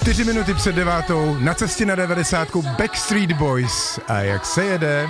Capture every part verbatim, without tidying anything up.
Čtyři minuty před devátou na cestě na devadesátku Backstreet Boys. A jak se jede?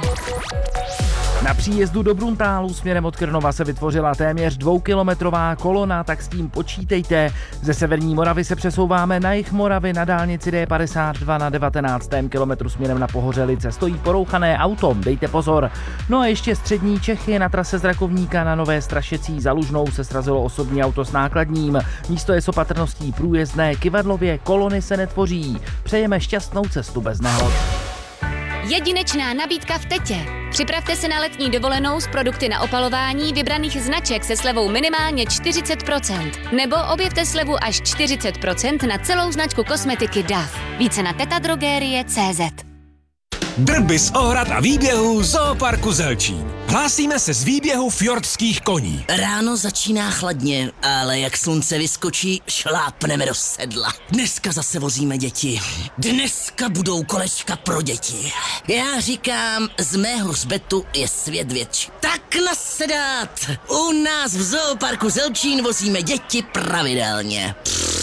Na příjezdu do Bruntálu směrem od Krnova se vytvořila téměř dvoukilometrová kolona, tak s tím počítejte. Ze severní Moravy se přesouváme na jih Moravy na dálnici D padesát dva na devatenáctém kilometru směrem na Pohořelice. Stojí porouchané auto, dejte pozor. No a ještě střední Čechy na trase z Rakovníka na Nové Strašecí za Lužnou se srazilo osobní auto s nákladním. Místo je s opatrností průjezdné, kyvadlově kolony se netvoří. Přejeme šťastnou cestu bez nehod. Jedinečná nabídka v Tetě. Připravte se na letní dovolenou s produkty na opalování vybraných značek se slevou minimálně čtyřicet procent. Nebo objevte slevu až čtyřicet procent na celou značku kosmetiky D A F. Více na tetadrogerie tečka cé zet. Drby z ohrad a výběhů Zooparku Zelčín. Hlásíme se z výběhu fjordských koní. Ráno začíná chladně, ale jak slunce vyskočí, šlápneme do sedla. Dneska zase vozíme děti. Dneska budou kolečka pro děti. Já říkám, z mého hřbetu je svět větší. Tak nasedat! U nás v Zooparku Zelčín vozíme děti pravidelně.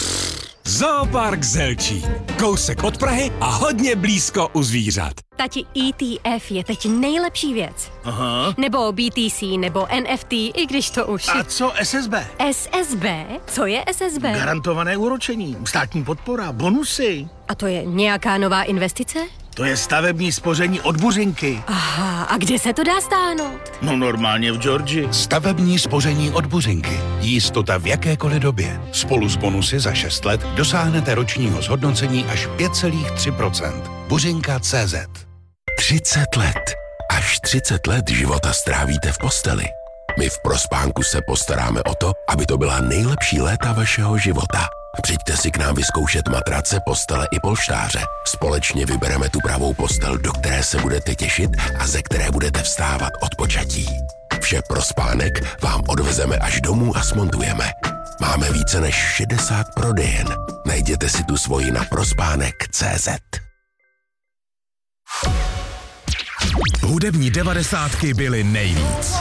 Zoopark Zelčín. Kousek od Prahy a hodně blízko u zvířat. Tati, E T F je teď nejlepší věc. Aha. Nebo B T C, nebo N F T, i když to už... A co S S B? S S B? Co je S S B? Garantované úročení, státní podpora, bonusy. A to je nějaká nová investice? To je stavební spoření od Buřinky. Aha, a kde se to dá stáhnout? No normálně v Georgii. Stavební spoření od Buřinky. Jistota v jakékoliv době. Spolu s bonusy za šest let dosáhnete ročního zhodnocení až pět celá tři procenta. Buřinka tečka cé zet. třicet let. Až třicet let života strávíte v posteli. My v Prospánku se postaráme o to, aby to byla nejlepší léta vašeho života. Přijďte si k nám vyzkoušet matrace, postele i polštáře. Společně vybereme tu pravou postel, do které se budete těšit a ze které budete vstávat od počatí. Vše pro spánek vám odvezeme až domů a smontujeme. Máme více než šedesát prodejen. Najděte si tu svoji na prospánek tečka cé zet. Hudební devadesátky byly nejvíc.